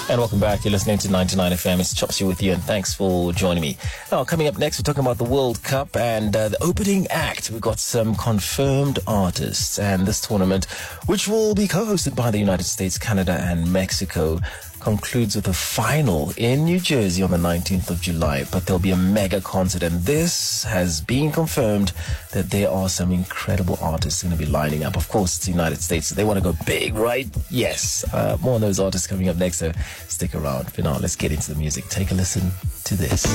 And welcome back. You're listening to 99 FM. It's Chopsy with you, and thanks for joining me. Now, coming up next, we're talking about the World Cup and the opening act. We've got some confirmed artists, and this tournament, which will be co-hosted by the United States, Canada, and Mexico, concludes with a final in New Jersey on the 19th of July. But there'll be a mega concert, and this has been confirmed that there are some incredible artists going to be lining up. Of course, it's the United States, so they want to go big, right? Yes. More on those artists coming up next, so stick around. For now, let's get into the music. Take a listen to this.